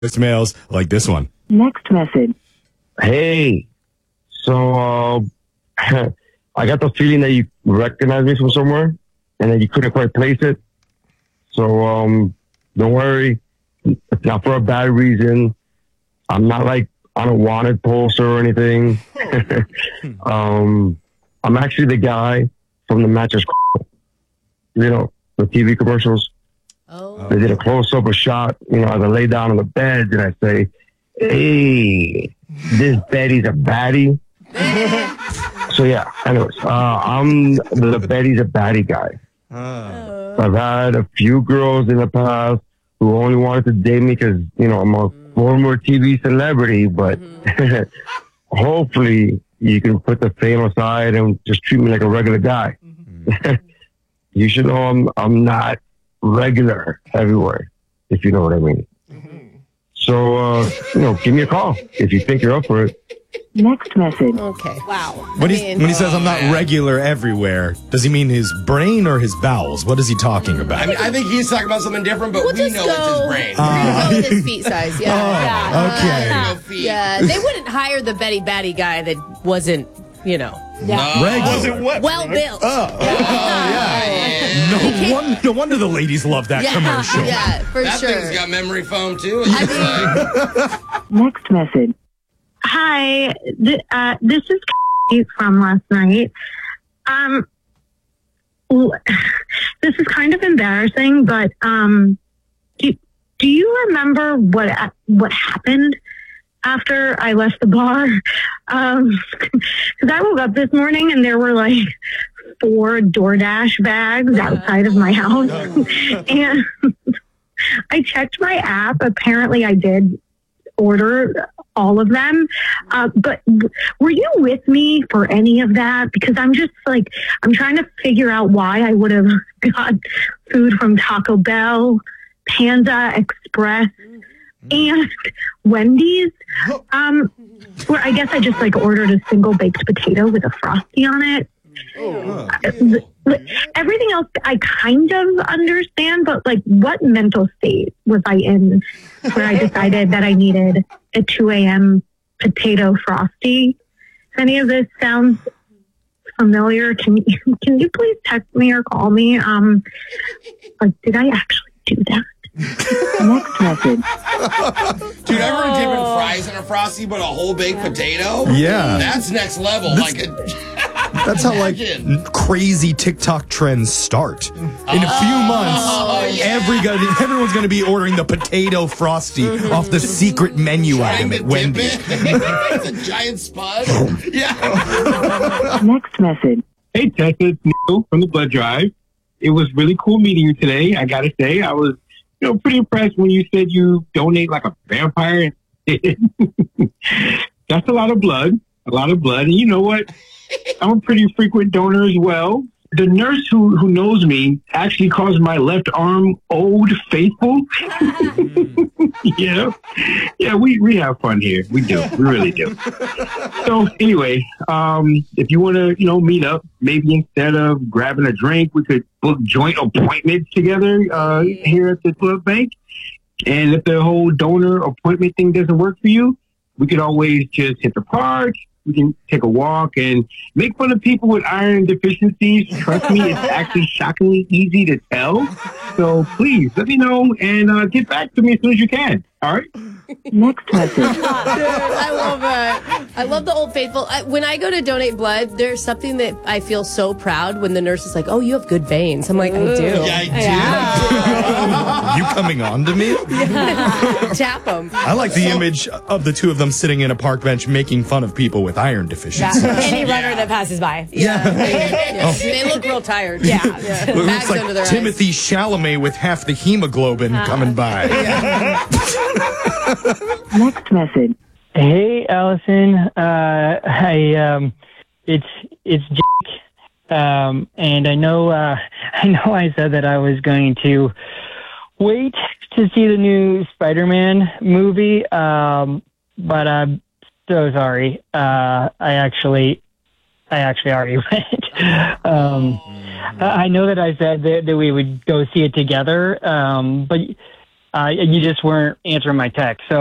voicemails like this one. Next message. Hey, so I got the feeling that you recognize me from somewhere and that you couldn't quite place it. So don't worry. It's not for a bad reason. I'm not like on a wanted poster or anything. I'm actually the guy from the mattress. You know, the TV commercials. Oh. They did a close-up, a shot, you know, as I lay down on the bed and I say, hey, this Betty's a baddie. So yeah, anyways, I'm the Betty's a baddie guy. I've had a few girls in the past who only wanted to date me because, you know, I'm a former TV celebrity, but hopefully you can put the fame aside and just treat me like a regular guy. You should know I'm not regular everywhere, if you know what I mean. So, you know, give me a call if you think you're up for it. Next message. Okay. Wow. When he says I'm not regular everywhere, does he mean his brain or his bowels? What is he talking about? I mean, I think he's talking about something different, but we know it's his brain. We're going to go with his feet size. Yeah. Okay. No feet. Yeah. They wouldn't hire the Betty Batty guy that wasn't, you know, Regular. well built. No wonder the ladies love that commercial. Yeah, for That sure. thing's got memory foam, too. It looks like. Next message. Hi, this is Kate from last night. This is kind of embarrassing, but do you remember what happened after I left the bar? Because I woke up this morning and there were like 4 DoorDash bags outside of my house, and I checked my app. Apparently, I did order all of them, but were you with me for any of that? Because I'm just like, I'm trying to figure out why I would have got food from Taco Bell, Panda Express, and Wendy's, where I guess I just like ordered a single baked potato with a Frosty on it. Everything else I kind of understand, but like, what mental state was I in where I decided that I needed a 2 a.m. potato Frosty? If any of this sounds familiar, can you please text me or call me? Like, did I actually do that? Next message. Dude, I remember dipping fries in a Frosty, but a whole baked potato? Yeah. That's next level. That's how like crazy TikTok trends start. In a few months, everyone's going to be ordering the potato Frosty off the secret menu item at Wendy's. It's a giant spud. Yeah. Next message. Hey, Tessa, it's Neil from the Blood Drive. It was really cool meeting you today. I gotta say, I was, pretty impressed when you said you donate like a vampire. That's a lot of blood. And you know what? I'm a pretty frequent donor as well. The nurse who knows me actually calls my left arm Old Faithful. Yeah, we have fun here. We do. We really do. So anyway, if you want to, meet up, maybe instead of grabbing a drink, we could book joint appointments together here at the Club Bank. And if the whole donor appointment thing doesn't work for you, we could always just hit the park. We can take a walk and make fun of people with iron deficiencies. Trust me, it's actually shockingly easy to tell. So please let me know and get back to me as soon as you can. All right? Next message. Dude, I love that. I love the Old Faithful. When I go to donate blood, there's something that I feel so proud when the nurse is like, "Oh, you have good veins." I'm like, "I do." Yeah, I do. You coming on to me? Yeah. Tap them. I like the image of the two of them sitting in a park bench making fun of people with iron deficiencies. Any runner that passes by. Yeah. They look real tired. Yeah. It looks Bags under their like Timothy Chalamet with half the hemoglobin coming by. Next message. Hey, Allison. It's Jake. And I know I said that I was going to wait to see the new Spider-Man movie. But I'm so sorry. I actually already went. I know that I said that we would go see it together. But You just weren't answering my text. So